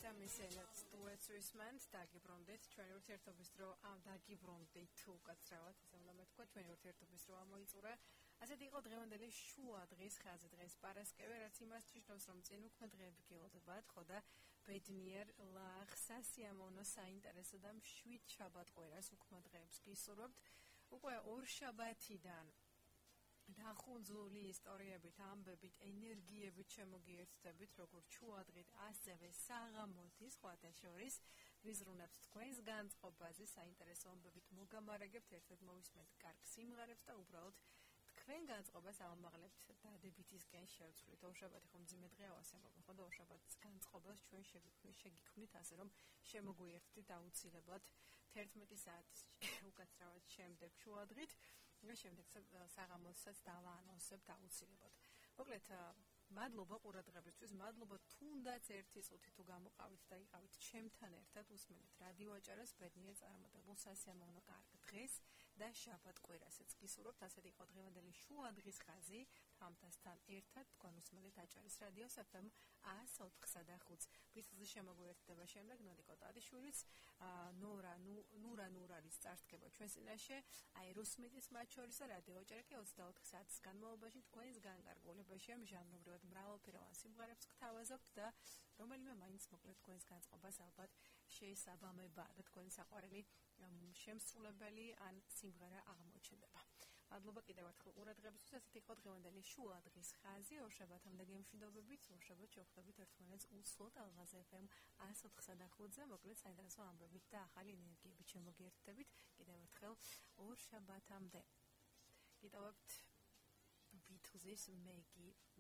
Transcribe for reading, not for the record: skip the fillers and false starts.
მისელაც დუეტს ვისმენთ, დაგიბრუნდით, ჩვენი ურთიერთობის დრო დაგიბრუნდით თუ უკაცრავად, ასე უნდა მეთქვა, ჩვენი ურთიერთობის დრო ამოიწურა. ასეთი იყო დღევანდელი შუა დღის ხაზი, დღეს პარასკევი, რაც იმას ნიშნავს, რომ წინ უკვე დღეები გილოდებათ, ხო და ბედნიერ, ლაღ, სასიამოვნო, საინტერესო და მშვიდ შაბათ-ყვირას უქმო დღეებს გისურვებთ. უკვე ორ შაბათიდან დახუნძული ისტორიებით, ამბებით, ენერგიებით შემოგიერთდებით, როგორც შუადღით, ასევე საღამოთი, სხვათა შორის, ვიზრუნებთ თქვენს განწყობაზე, საინტერესო ამბებით მოგამარაგებთ, ერთად მოვისმენთ კარგ სიმღერებს და უბრალოდ თქვენ განწყობას ავამაღლებთ დადებითისკენ შევცვლით. ორშაბათი ხომ მძიმე დღეა ასემობ, ხო და ორშაბათის განწყობას ჩვენ შეგიქმნით, ასე რომ შემოგვიერთდით აუცილებლად 11 საათის უკაცრავად შემდეგ შუადღით. შემდეგ საღამოსაც დავაანონსებთ აუცილებლად. მოკლედ, მადლობა ყურადღებისთვის, მადლობა თუნდაც ერთი წუთი თუ გამოყავით და იყავით ჩემთან ერთად, უსმენთ რადიო აჭარას ბედნიერ წარმატებულ სასიამოვნო კარგ დღეს და შაბათ-ყვირასაც გისურვებთ. ასეთი იყო დღევანდელი შუა დღის ხაზი, თამთასთან ერთად თქვენ უსმენთ აჭარის რადიოს FM 104.5. ბიცლზე შემოგვიერთდება შემდეგ ნოდიკო ტადიშვილიც, ნურანის წარსდგება ჩვენ წინაშე, აეროსმითის მათ შორის და რადიო აჭარა კი 24 საათის განმავლობაში თქვენს განკარგულებაში ამ ჟანრობრივად მრავალფეროვან სიმღერებს გთავაზობთ და რომელიმე მაინც მოკლედ თქვენს განწყობას ალბათ შეესაბამება და თქვენი საყვარელი შემსრულებელი ან სიმღერა აღმოჩნდება. მადლობა კიდევ ერთხელ ყურადღებისთვის. ასეთი იყო დღევანდელი შუა დღის ხაზი, ორშაბათამდე გემშვიდობებით, ორშაბათ შევხვდებით ერთმანეთს უსლოდ ალღაზე FM 104.5-ზე, მოკლედ საინტერესო ამბებით და ახალი ენერგიებით შემოგიერთდებით. კიდევ ერთხელ ორშაბათამდე. გიტოვებთ ბითლზის მეგი